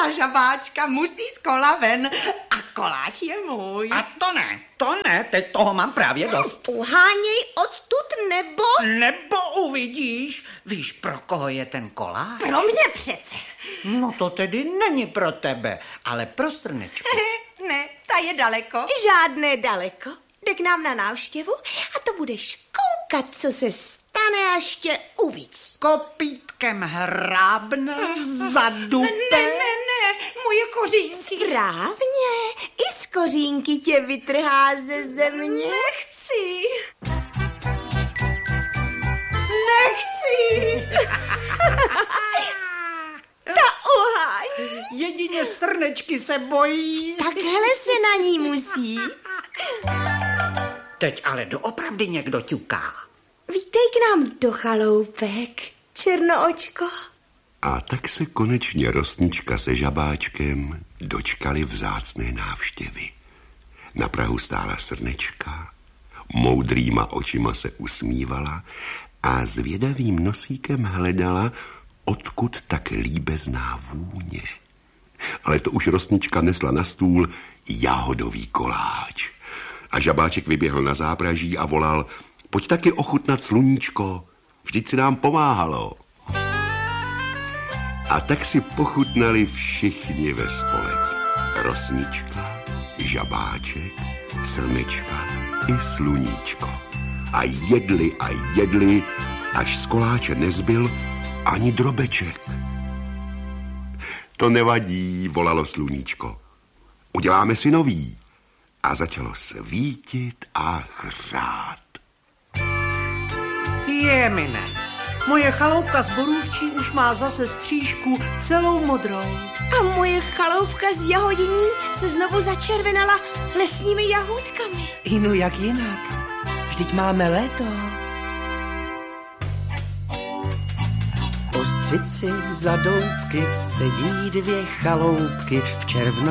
a žabáčka musí z kola ven a koláč je můj. A to ne, teď toho mám právě dost. Uháněj odtud Nebo uvidíš, víš, pro koho je ten koláč? Pro mě přece. No to tedy není pro tebe, ale pro Srnečku. Ne, ta je daleko. Žádné daleko. Jde k nám na návštěvu a to budeš koukat, co se stane, až tě uvidí. Kopítkem hrábne, zadupe. Ne, moje kořínky. Správně, i z kořínky tě vytrhá ze země. Nechci. Ta uháň. Jedině Srnečky se bojí. Takhle se na ní musí. Teď ale doopravdy někdo ťuká. Vítej k nám do chaloupek, černoočko. A tak se konečně Rosnička se Žabáčkem dočkali vzácné návštěvy. Na prahu stála Srnečka, moudrýma očima se usmívala a zvědavým nosíkem hledala, odkud tak líbezná vůně. Ale to už Rosnička nesla na stůl jahodový koláč. A Žabáček vyběhl na zápraží a volal: pojď taky ochutnat, Sluníčko, vždyť si nám pomáhalo. A tak si pochutnali všichni ve spolek. Rosnička, Žabáček, Srnečka i Sluníčko. A jedli, až z koláče nezbyl ani drobeček. To nevadí, volalo Sluníčko. Uděláme si nový. A začalo svítit a hřát. Jemine, moje chaloupka z borůvčí už má zase střížku celou modrou. A moje chaloupka z jahodiní se znovu začervenala lesními jahůdkami. No jak jinak? Vždyť máme léto. Ostřici za doubky sedí dvě chaloupky v červnu.